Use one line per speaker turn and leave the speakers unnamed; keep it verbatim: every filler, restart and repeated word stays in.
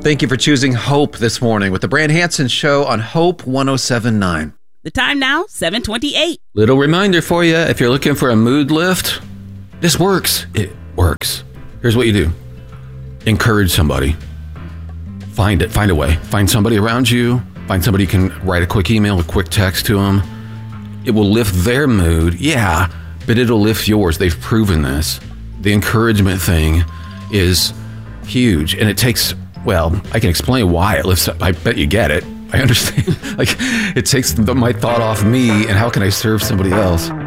Thank you for choosing Hope this morning with the Brand Hansen Show on Hope one oh seven point nine.
The time now, seven twenty-eight.
Little reminder for you, if you're looking for a mood lift, this works. It works. Here's what you do. Encourage somebody. Find it. Find a way. Find somebody around you. Find somebody you can write a quick email, a quick text to them. It will lift their mood, yeah, but it'll lift yours. They've proven this. The encouragement thing is huge, and it takes, well, I can explain why it lifts up. I bet you get it. I understand. Like, it takes the, my thought off me, and how can I serve somebody else?